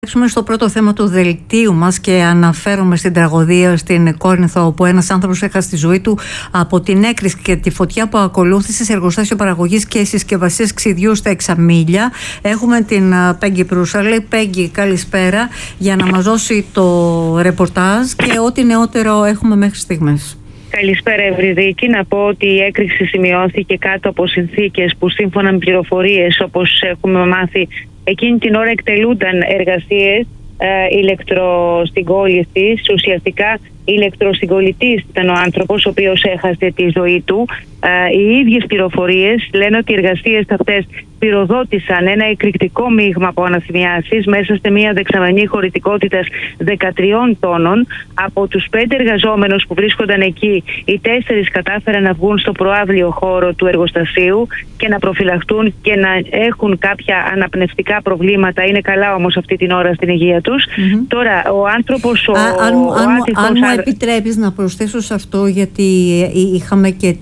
Στο πρώτο θέμα του δελτίου μας και αναφέρομαι στην τραγωδία στην Κόρινθο, όπου ένας άνθρωπος έχασε τη ζωή του από την έκρηξη και τη φωτιά που ακολούθησε σε εργοστάσιο παραγωγής και συσκευασίας ξυδιού στα Εξαμήλια. Έχουμε την Πέγγι Προύσαλη. Πέγγι, καλησπέρα, για να μας δώσει το ρεπορτάζ και ό,τι νεότερο έχουμε μέχρι στιγμές. Καλησπέρα, Ευρυδίκη. Να πω ότι η έκρηξη σημειώθηκε κάτω από συνθήκες που, σύμφωνα με πληροφορίες, όπως έχουμε μάθει, εκείνη την ώρα εκτελούνταν εργασίες ηλεκτροσυγκόλλησης. Ουσιαστικά ηλεκτροσυγκολλητής ήταν ο άνθρωπος ο οποίος έχασε τη ζωή του. Οι ίδιες πληροφορίες λένε ότι οι εργασίες αυτές πυροδότησαν ένα εκρηκτικό μείγμα από αναθυμιάσεις μέσα σε μια δεξαμενή χωρητικότητας 13 τόνων. Από τους 5 εργαζόμενους που βρίσκονταν εκεί, οι 4 κατάφεραν να βγουν στο προαύλιο χώρο του εργοστασίου και να προφυλαχτούν και να έχουν κάποια αναπνευστικά προβλήματα. Είναι καλά όμως αυτή την ώρα στην υγεία τους. Τώρα, ο άνθρωπος... Αν μου επιτρέπεις να προσθέσω σε αυτό, γιατί είχαμε και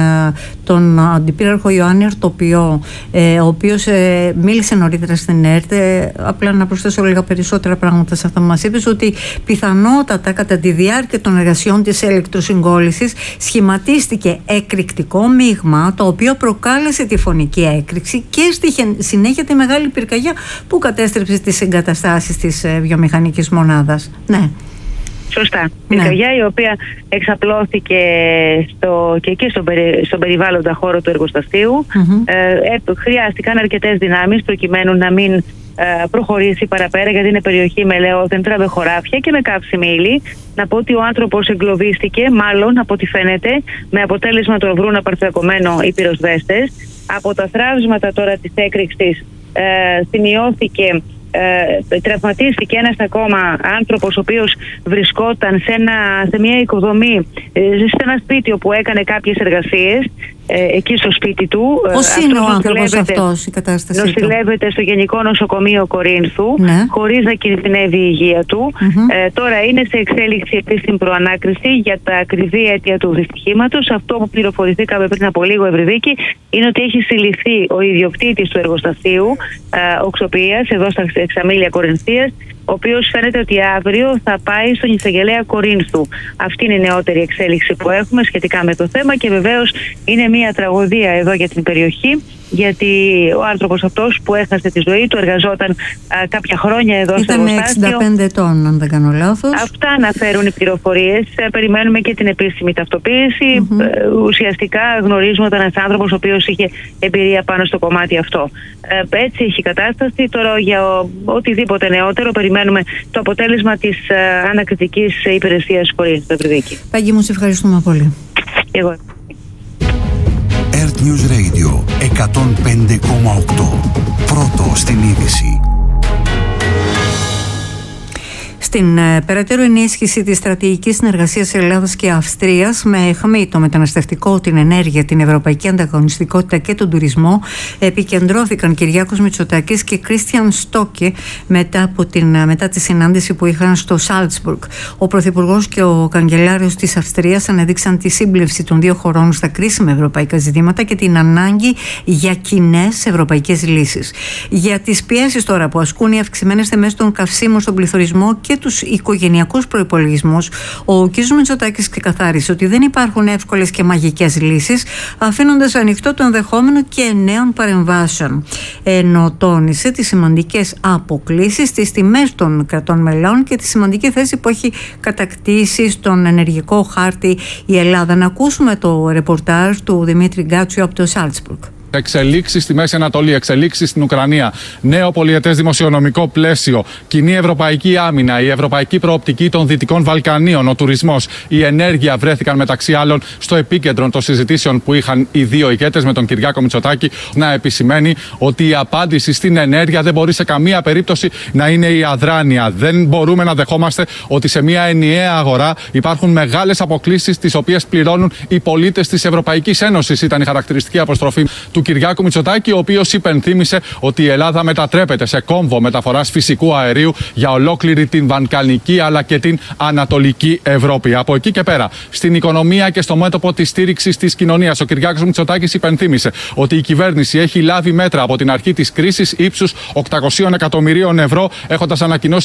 τον αντιπύραρχο Ιωάννη Αρτοπιό, ο οποίος μίλησε νωρίτερα στην ΕΡΤ. Απλά να προσθέσω λίγα περισσότερα πράγματα σε αυτά που μας είπες, ότι πιθανότατα κατά τη διάρκεια των εργασιών της ηλεκτροσυγκόλλησης σχηματίστηκε εκρηκτικό μείγμα, το οποίο προκάλεσε τη φωνική έκρηξη και στη συνέχεια τη μεγάλη πυρκαγιά που κατέστρεψε τις εγκαταστάσεις της βιομηχανικής μονάδας. Ναι. Σωστά. Πυρκαγιά η οποία εξαπλώθηκε και εκεί στον περιβάλλοντα χώρο του εργοστασίου. Χρειάστηκαν αρκετές δυνάμεις προκειμένου να μην προχωρήσει παραπέρα, γιατί είναι περιοχή με ελαιόδεντρα, με χωράφια και με καύσιμη ύλη. Να πω ότι ο άνθρωπος εγκλωβίστηκε, μάλλον από ό,τι φαίνεται, με αποτέλεσμα το βρουν απαρθρακωμένο οι πυροσβέστες. Από τα θράψματα τώρα της έκρηξης σημειώθηκε, τραυματίστηκε ένας ακόμα άνθρωπος, ο οποίος βρισκόταν σε μια οικοδομή, σε ένα σπίτι όπου έκανε κάποιες εργασίες, εκεί στο σπίτι του. Πώς είναι ο άνθρωπος αυτός, η κατάσταση του? Νοσηλεύεται στο Γενικό Νοσοκομείο Κορίνθου, χωρίς να κινδυνεύει η υγεία του. Τώρα είναι σε εξέλιξη επίσημη προανάκριση για τα ακριβή αίτια του δυστυχήματος. Αυτό που πληροφορηθήκαμε πριν από λίγο, Ευρυδίκη, είναι ότι έχει συλληφθεί ο ιδιοκτήτης του εργοστασίου οξοποιίας εδώ στα Εξαμήλια Κορινθίας, ο οποίος φαίνεται ότι αύριο θα πάει στον εισαγγελέα Κορίνθου. Αυτή είναι η νεότερη εξέλιξη που έχουμε σχετικά με το θέμα και βεβαίως είναι μια τραγωδία εδώ για την περιοχή, γιατί ο άνθρωπος αυτός που έχασε τη ζωή του εργαζόταν κάποια χρόνια εδώ στο εργοστάσιο. Ήταν 65 ετών, αν δεν κάνω λάθος. Αυτά αναφέρουν οι πληροφορίες. Περιμένουμε και την επίσημη ταυτοποίηση. Ουσιαστικά γνωρίζουμε ότι ένας άνθρωπος ο οποίος είχε εμπειρία πάνω στο κομμάτι αυτό. Έτσι έχει η κατάσταση. Τώρα για οτιδήποτε νεότερο περιμένουμε το αποτέλεσμα της ανακριτικής υπηρεσίας Κορίνθου. Πέγγι μου, σε ευχαριστούμε πολύ. Εγώ. Earth News Radio 105,8. Πρώτο στην είδηση. Στην περαιτέρω ενίσχυση της στρατηγικής συνεργασίας Ελλάδας και Αυστρίας με αιχμή το μεταναστευτικό, την ενέργεια, την ευρωπαϊκή ανταγωνιστικότητα και τον τουρισμό, επικεντρώθηκαν Κυριάκος Μητσοτάκης και Κρίστιαν Στόκε μετά τη συνάντηση που είχαν στο Σάλτσμπουργκ. Ο Πρωθυπουργός και ο Καγκελάριος της Αυστρίας ανέδειξαν τη σύμπλευση των δύο χωρών στα κρίσιμα ευρωπαϊκά ζητήματα και την ανάγκη για κοινές ευρωπαϊκές λύσεις. Για τις πιέσεις τώρα που ασκούν οι αυξημένες τιμές των καυσίμων στον πληθωρισμό και τους οικογενειακούς προϋπολογισμούς, ο κ. Μητσοτάκης ξεκαθάρισε ότι δεν υπάρχουν εύκολες και μαγικές λύσεις, αφήνοντας ανοιχτό το ενδεχόμενο και νέων παρεμβάσεων. Ενώ τόνισε τις σημαντικές αποκλίσεις στις τιμές των κρατών μελών και τη σημαντική θέση που έχει κατακτήσει στον ενεργειακό χάρτη η Ελλάδα. Να ακούσουμε το ρεπορτάζ του Δημήτρη Γκάτσιου από το Σάλτσμπουργκ. Εξελίξεις στη Μέση Ανατολή, εξελίξεις στην Ουκρανία, νέο πολυετές δημοσιονομικό πλαίσιο, κοινή ευρωπαϊκή άμυνα, η ευρωπαϊκή προοπτική των Δυτικών Βαλκανίων, ο τουρισμός, η ενέργεια βρέθηκαν μεταξύ άλλων στο επίκεντρο των συζητήσεων που είχαν οι δύο ηγέτες με τον Κυριάκο Μητσοτάκη. Να επισημαίνει ότι η απάντηση στην ενέργεια δεν μπορεί σε καμία περίπτωση να είναι η αδράνεια. Δεν μπορούμε να δεχόμαστε ότι σε μια ενιαία αγορά υπάρχουν μεγάλες αποκλίσεις τις οποίες πληρώνουν οι πολίτες της Ευρωπαϊκής Ένωσης. Ήταν η χαρακτηριστική αποστροφή του Κυριάκου Μητσοτάκη, ο οποίος υπενθύμησε ότι η Ελλάδα μετατρέπεται σε κόμβο μεταφοράς φυσικού αερίου για ολόκληρη την Βαλκανική αλλά και την Ανατολική Ευρώπη. Από εκεί και πέρα, στην οικονομία και στο μέτωπο της στήριξης της κοινωνίας, ο Κυριάκος Μητσοτάκης υπενθύμησε ότι η κυβέρνηση έχει λάβει μέτρα από την αρχή της κρίσης ύψους 800 εκατομμυρίων ευρώ, έχοντας ανακοινώσει